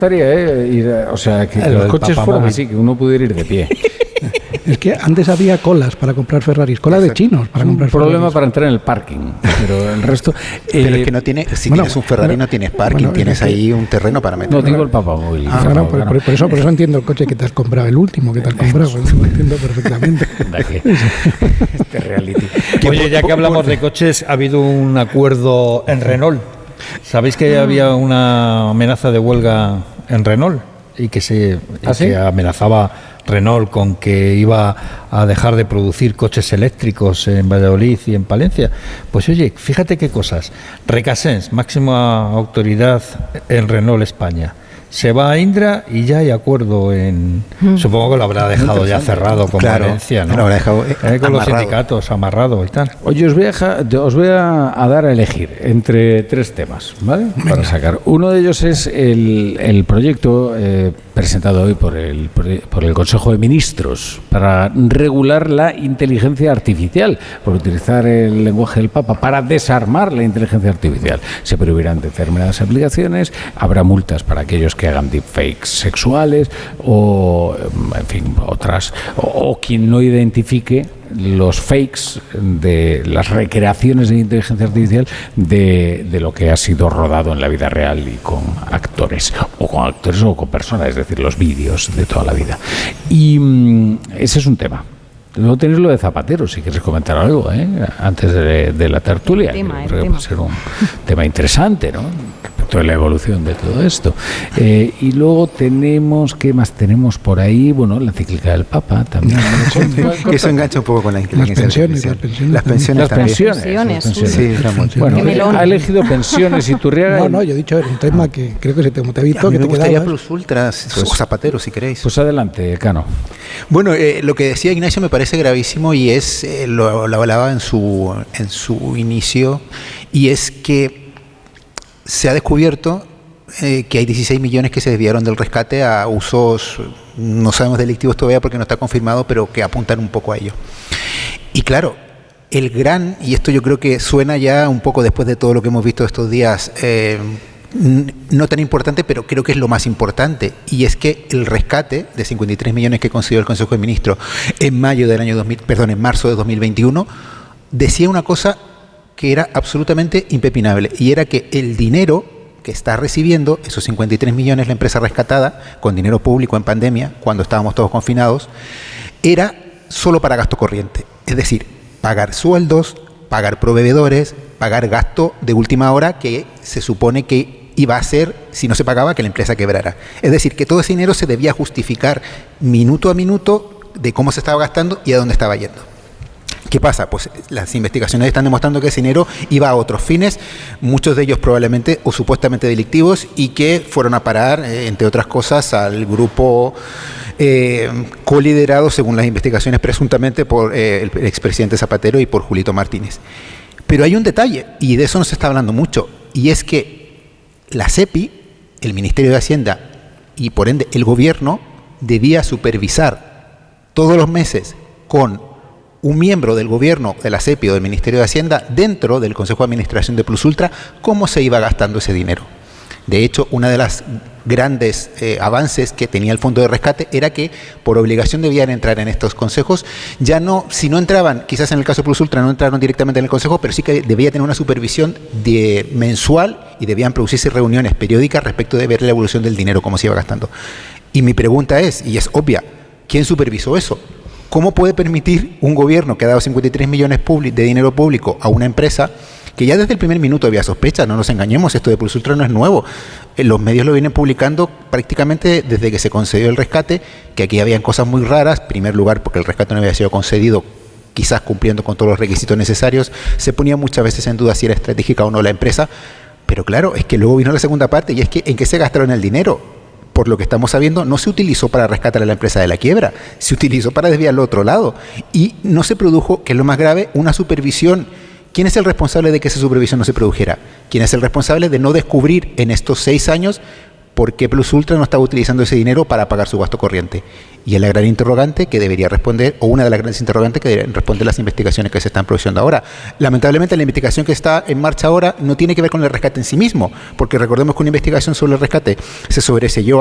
O sea, que los coches fueran así, que uno pudiera ir de pie. Es que antes había colas para comprar Ferraris, colas de chinos para comprar Ferraris. Un problema para entrar en el parking, pero el resto... Pero es que no tiene, si tienes un Ferrari no tienes parking, tienes ahí un terreno para meter. No tengo el papamóvil. Por eso entiendo el coche que te has comprado, el último que te has comprado, lo entiendo perfectamente. Este reality. Oye, ya que hablamos de coches, ha habido un acuerdo en Renault. ¿Sabéis que había una amenaza de huelga en Renault? Y que que amenazaba Renault con que iba a dejar de producir coches eléctricos en Valladolid y en Palencia. Pues oye, fíjate qué cosas. Recasens, máxima autoridad en Renault España, se va a Indra y ya hay acuerdo en... Supongo que lo habrá dejado ya cerrado con Valencia, ¿no? Lo habrá dejado con los sindicatos, amarrado y tal. Oye, os voy a dar a elegir entre 3 temas, ¿vale? Para sacar. Uno de ellos es el proyecto presentado hoy por el Consejo de Ministros para regular la inteligencia artificial, por utilizar el lenguaje del Papa, para desarmar la inteligencia artificial. Se prohibirán determinadas aplicaciones, habrá multas para aquellos que hagan deepfakes sexuales o, en fin, otras, o quien no identifique los fakes de las recreaciones de inteligencia artificial de lo que ha sido rodado en la vida real y con actores o con personas, es decir, los vídeos de toda la vida. Y ese es un tema. Luego tenéis lo de Zapatero, si quieres comentar algo, antes de la tertulia. Creo que puede ser un tema interesante, ¿no? Respecto de la evolución de todo esto. Y luego tenemos, ¿qué más tenemos por ahí? Bueno, la encíclica del Papa también. Que eso engancha un poco con la inteligencia artificial. Las pensiones. Sí, bueno, ha elegido pensiones y Turriaga. No, yo he dicho, era un tema que creo que te ha visto. A mí me gustaría Plus Ultras o Zapatero, si queréis. Pues adelante, Cano. Bueno, lo que decía Ignacio me parece gravísimo y es, lo hablaba en su inicio, y es que se ha descubierto que hay 16 millones que se desviaron del rescate a usos, no sabemos delictivos todavía porque no está confirmado, pero que apuntan un poco a ello. Y claro, y esto yo creo que suena ya un poco después de todo lo que hemos visto estos días, no tan importante, pero creo que es lo más importante, y es que el rescate de 53 millones que concedió el Consejo de Ministros en marzo de 2021 decía una cosa que era absolutamente impepinable, y era que el dinero que está recibiendo, esos 53 millones la empresa rescatada, con dinero público en pandemia, cuando estábamos todos confinados, era solo para gasto corriente, es decir, pagar sueldos, pagar proveedores, pagar gasto de última hora que se supone que iba a ser, si no se pagaba, que la empresa quebrara. Es decir, que todo ese dinero se debía justificar minuto a minuto de cómo se estaba gastando y a dónde estaba yendo. ¿Qué pasa? Pues las investigaciones están demostrando que ese dinero iba a otros fines, muchos de ellos probablemente o supuestamente delictivos, y que fueron a parar, entre otras cosas, al grupo coliderado, según las investigaciones, presuntamente por el expresidente Zapatero y por Julito Martínez. Pero hay un detalle, y de eso no se está hablando mucho, y es que la SEPI, el Ministerio de Hacienda y por ende el Gobierno, debía supervisar todos los meses con un miembro del Gobierno, de la SEPI o del Ministerio de Hacienda, dentro del Consejo de Administración de Plus Ultra, cómo se iba gastando ese dinero. De hecho, una de las grandes avances que tenía el Fondo de Rescate era que por obligación debían entrar en estos consejos. Ya no, si no entraban, quizás en el caso de Plus Ultra no entraron directamente en el consejo, pero sí que debía tener una supervisión mensual, y debían producirse reuniones periódicas respecto de ver la evolución del dinero, cómo se iba gastando. Y mi pregunta es, y es obvia, ¿quién supervisó eso? ¿Cómo puede permitir un gobierno que ha dado 53 millones de dinero público a una empresa que ya desde el primer minuto había sospechas? No nos engañemos, esto de Plus Ultra no es nuevo. Los medios lo vienen publicando prácticamente desde que se concedió el rescate, que aquí habían cosas muy raras. En primer lugar, porque el rescate no había sido concedido, quizás cumpliendo con todos los requisitos necesarios. Se ponía muchas veces en duda si era estratégica o no la empresa. Pero claro, es que luego vino la segunda parte, y es que ¿en qué se gastaron el dinero? Por lo que estamos sabiendo, no se utilizó para rescatar a la empresa de la quiebra, se utilizó para desviarlo al otro lado. Y no se produjo, que es lo más grave, una supervisión. ¿Quién es el responsable de que esa supervisión no se produjera? ¿Quién es el responsable de no descubrir en estos 6 años ¿por qué Plus Ultra no estaba utilizando ese dinero para pagar su gasto corriente? Y es la gran interrogante que debería responder, o una de las grandes interrogantes que deberían responder las investigaciones que se están produciendo ahora. Lamentablemente, la investigación que está en marcha ahora no tiene que ver con el rescate en sí mismo, porque recordemos que una investigación sobre el rescate se sobreseyó